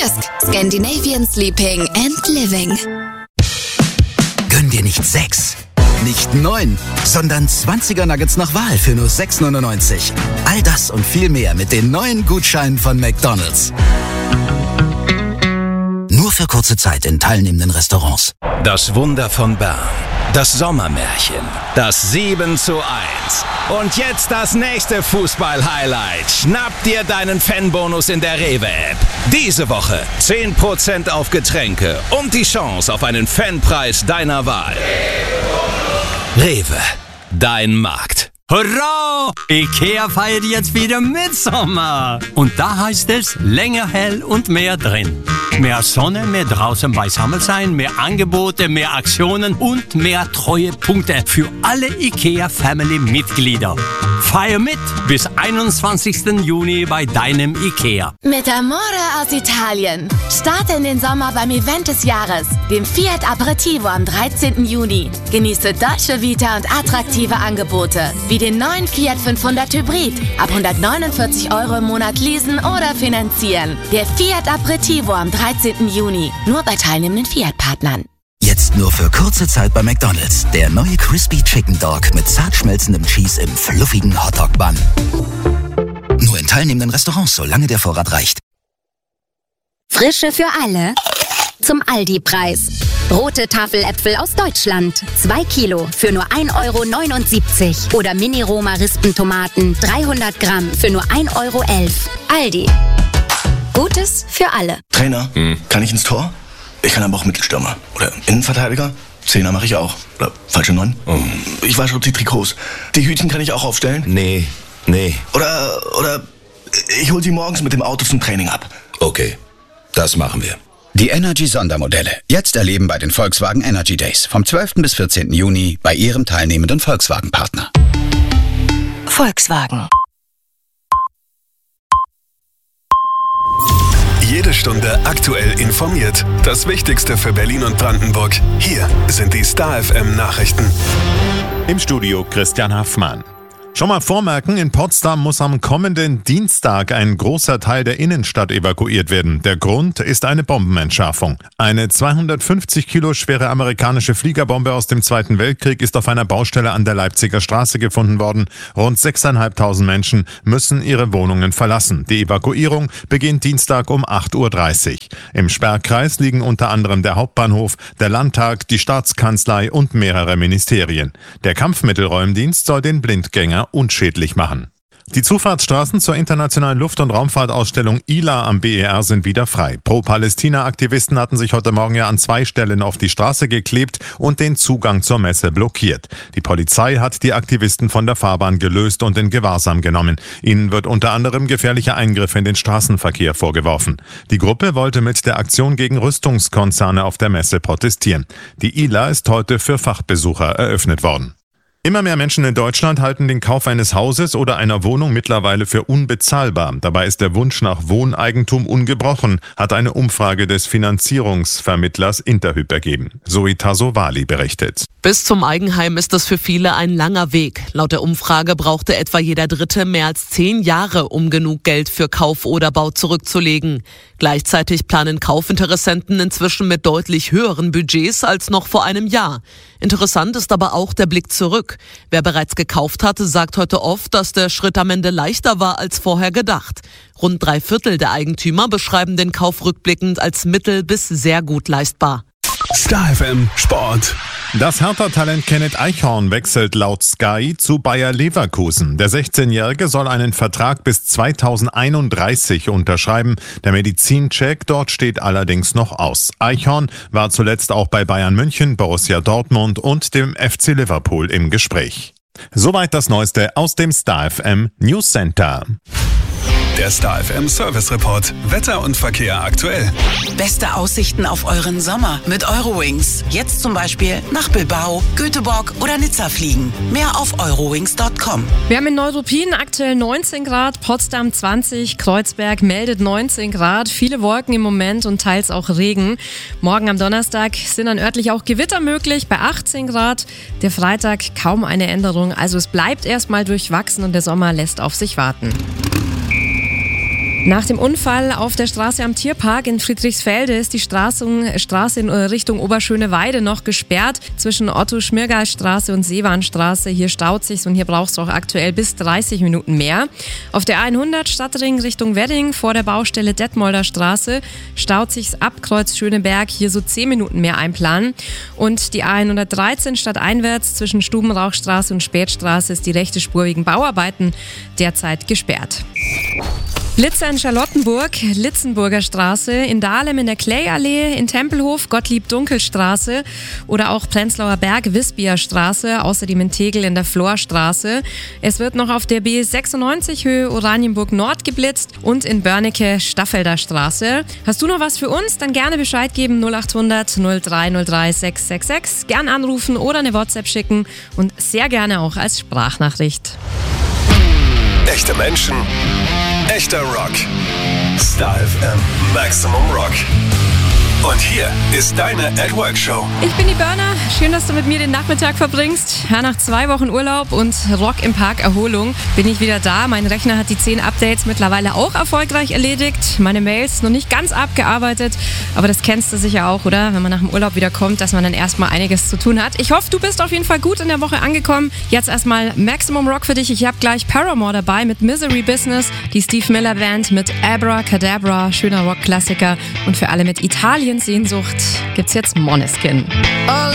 Scandinavian Sleeping and Living. Gönn dir nicht 6, nicht 9, sondern 20er Nuggets nach Wahl für nur 6,99. All das und viel mehr mit den neuen Gutscheinen von McDonald's. Nur für kurze Zeit in teilnehmenden Restaurants. Das Wunder von Bern. Das Sommermärchen. Das 7:1. Und jetzt das nächste Fußball-Highlight. Schnapp dir deinen Fanbonus in der Rewe-App. Diese Woche 10% auf Getränke und die Chance auf einen Fanpreis deiner Wahl. Rewe, dein Markt. Hurra! IKEA feiert jetzt wieder Mitsommer. Und da heißt es länger hell und mehr drin. Mehr Sonne, mehr draußen beisammen sein, mehr Angebote, mehr Aktionen und mehr Treuepunkte für alle IKEA-Family-Mitglieder. Feier mit bis 21. Juni bei deinem IKEA. Mit Amore aus Italien. Starte in den Sommer beim Event des Jahres, dem Fiat Aperitivo am 13. Juni. Genieße Dolce Vita und attraktive Angebote, wie den neuen Fiat 500 Hybrid. Ab 149 € im Monat leasen oder finanzieren. Der Fiat Aperitivo am 13. Juni. Nur bei teilnehmenden Fiat-Partnern. Jetzt nur für kurze Zeit bei McDonald's. Der neue Crispy Chicken Dog mit zart schmelzendem Cheese im fluffigen Hotdog-Bun. Nur in teilnehmenden Restaurants, solange der Vorrat reicht. Frische für alle. Zum Aldi-Preis. Rote Tafeläpfel aus Deutschland. 2 Kilo für nur 1,79 €. Oder Mini-Roma-Rispentomaten 300 Gramm für nur 1,11 €. Aldi. Gutes für alle. Trainer, kann ich ins Tor? Ich kann aber auch Mittelstürmer. Oder Innenverteidiger. Zehner mache ich auch. Oder falsche 9. Ich wasche die Trikots. Die Hütchen kann ich auch aufstellen? Nee. Oder ich hole sie morgens mit dem Auto zum Training ab. Okay, das machen wir. Die Energy-Sondermodelle. Jetzt erleben bei den Volkswagen Energy Days. Vom 12. bis 14. Juni bei Ihrem teilnehmenden Volkswagen-Partner. Volkswagen. Jede Stunde aktuell informiert. Das Wichtigste für Berlin und Brandenburg. Hier sind die Star FM Nachrichten. Im Studio Christian Haffmann. Schon mal vormerken, in Potsdam muss am kommenden Dienstag ein großer Teil der Innenstadt evakuiert werden. Der Grund ist eine Bombenentschärfung. Eine 250 Kilo schwere amerikanische Fliegerbombe aus dem Zweiten Weltkrieg ist auf einer Baustelle an der Leipziger Straße gefunden worden. Rund 6.500 Menschen müssen ihre Wohnungen verlassen. Die Evakuierung beginnt Dienstag um 8:30 Uhr. Im Sperrkreis liegen unter anderem der Hauptbahnhof, der Landtag, die Staatskanzlei und mehrere Ministerien. Der Kampfmittelräumdienst soll den Blindgänger unschädlich machen. Die Zufahrtsstraßen zur internationalen Luft- und Raumfahrtausstellung ILA am BER sind wieder frei. Pro-Palästina-Aktivisten hatten sich heute Morgen ja an 2 Stellen auf die Straße geklebt und den Zugang zur Messe blockiert. Die Polizei hat die Aktivisten von der Fahrbahn gelöst und in Gewahrsam genommen. Ihnen wird unter anderem gefährlicher Eingriffe in den Straßenverkehr vorgeworfen. Die Gruppe wollte mit der Aktion gegen Rüstungskonzerne auf der Messe protestieren. Die ILA ist heute für Fachbesucher eröffnet worden. Immer mehr Menschen in Deutschland halten den Kauf eines Hauses oder einer Wohnung mittlerweile für unbezahlbar. Dabei ist der Wunsch nach Wohneigentum ungebrochen, hat eine Umfrage des Finanzierungsvermittlers Interhyp ergeben. Zoe Tassovali berichtet. Bis zum Eigenheim ist es für viele ein langer Weg. Laut der Umfrage brauchte etwa jeder Dritte mehr als 10 Jahre, um genug Geld für Kauf oder Bau zurückzulegen. Gleichzeitig planen Kaufinteressenten inzwischen mit deutlich höheren Budgets als noch vor einem Jahr. Interessant ist aber auch der Blick zurück. Wer bereits gekauft hatte, sagt heute oft, dass der Schritt am Ende leichter war als vorher gedacht. Rund 3/4 der Eigentümer beschreiben den Kauf rückblickend als mittel- bis sehr gut leistbar. Star FM Sport. Das Hertha-Talent Kenneth Eichhorn wechselt laut Sky zu Bayer Leverkusen. Der 16-Jährige soll einen Vertrag bis 2031 unterschreiben. Der Medizincheck dort steht allerdings noch aus. Eichhorn war zuletzt auch bei Bayern München, Borussia Dortmund und dem FC Liverpool im Gespräch. Soweit das Neueste aus dem Star FM News Center. Der Star FM Service Report. Wetter und Verkehr aktuell. Beste Aussichten auf euren Sommer mit Eurowings. Jetzt zum Beispiel nach Bilbao, Göteborg oder Nizza fliegen. Mehr auf eurowings.com. Wir haben in Neuruppin aktuell 19 Grad, Potsdam 20, Kreuzberg meldet 19 Grad. Viele Wolken im Moment und teils auch Regen. Morgen am Donnerstag sind dann örtlich auch Gewitter möglich bei 18 Grad. Der Freitag kaum eine Änderung. Also es bleibt erstmal durchwachsen und der Sommer lässt auf sich warten. Nach dem Unfall auf der Straße am Tierpark in Friedrichsfelde ist die Straße in Richtung Oberschöneweide noch gesperrt zwischen Otto-Schmirgal-Straße und Seebahnstraße. Hier staut sich's und hier brauchst du auch aktuell bis 30 Minuten mehr. Auf der A100 Stadtring Richtung Wedding vor der Baustelle Detmolder Straße staut sich's ab Kreuz Schöneberg. Hier so 10 Minuten mehr einplanen. Und die A113 stadteinwärts zwischen Stubenrauchstraße und Spätstraße ist die rechte Spur wegen Bauarbeiten derzeit gesperrt. Blitzer in Charlottenburg, Litzenburger Straße, in Dahlem in der Clay-Allee, in Tempelhof, Gottlieb-Dunkel-Straße oder auch Prenzlauer Berg, Wispia Straße, außerdem in Tegel in der Florstraße. Es wird noch auf der B96 Höhe Oranienburg Nord geblitzt und in Börnecke Staffelder Straße. Hast du noch was für uns? Dann gerne Bescheid geben 0800 0303 666. Gern anrufen oder eine WhatsApp schicken und sehr gerne auch als Sprachnachricht. Echte Menschen, echter Rock. Star FM Maximum Rock. Und hier ist deine @Work-Show. Ich bin die Berner. Schön, dass du mit mir den Nachmittag verbringst. Ja, nach 2 Wochen Urlaub und Rock im Park Erholung bin ich wieder da. Mein Rechner hat die 10 Updates mittlerweile auch erfolgreich erledigt. Meine Mails noch nicht ganz abgearbeitet, aber das kennst du sicher auch, oder? Wenn man nach dem Urlaub wieder kommt, dass man dann erstmal einiges zu tun hat. Ich hoffe, du bist auf jeden Fall gut in der Woche angekommen. Jetzt erstmal Maximum Rock für dich. Ich habe gleich Paramore dabei mit Misery Business, die Steve Miller Band mit Abracadabra, schöner Rock-Klassiker. Und für alle mit Italien Sehnsucht gibt's jetzt Måneskin.